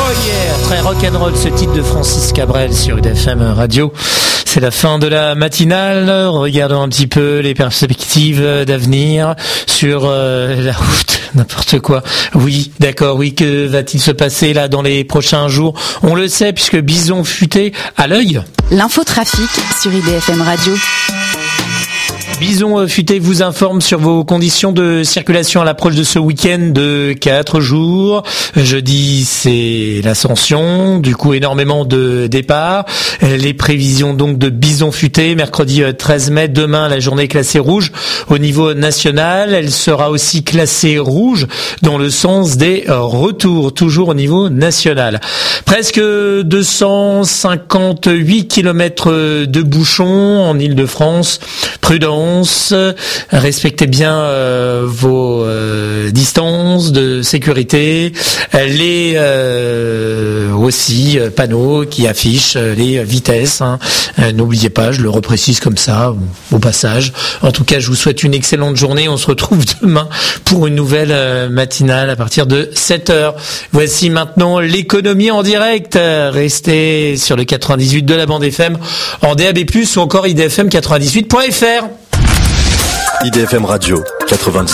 Très rock'n'roll ce titre de Francis Cabrel sur UDFM Radio. C'est la fin de la matinale. Regardons un petit peu les perspectives d'avenir sur la route. N'importe quoi. Oui, d'accord, oui. Que va-t-il se passer là dans les prochains jours? On le sait puisque Bison futé à l'œil. L'infotrafic sur IDFM Radio. Bison futé vous informe sur vos conditions de circulation à l'approche de ce week-end de 4 jours. Jeudi, c'est l'Ascension, du coup énormément de départs. Les prévisions donc de Bison futé, mercredi 13 mai, demain la journée classée rouge au niveau national. Elle sera aussi classée rouge dans le sens des retours, toujours au niveau national. Presque 258 km de bouchons en Île-de-France. Prudence. Respectez bien vos distances de sécurité, les aussi panneaux qui affichent les vitesses. N'oubliez pas, je le reprécise comme ça au passage. En tout cas, je vous souhaite une excellente journée. On se retrouve demain pour une nouvelle matinale à partir de 7h. Voici maintenant l'économie en direct. Restez sur le 98 de la bande FM en DAB+, ou encore idfm98.fr. IDFM Radio 98.